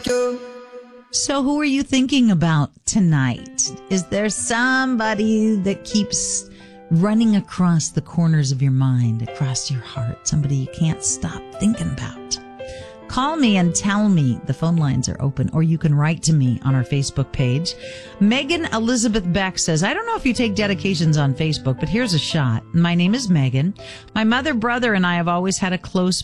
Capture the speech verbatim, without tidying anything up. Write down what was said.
So who are you thinking about tonight? Is there somebody that keeps running across the corners of your mind, across your heart, somebody you can't stop thinking about? Call me and tell me. The phone lines are open, or you can write to me on our Facebook page. Megan Elizabeth Beck says, I don't know if you take dedications on Facebook, but here's a shot. My name is Megan. My mother, brother, and I have always had a close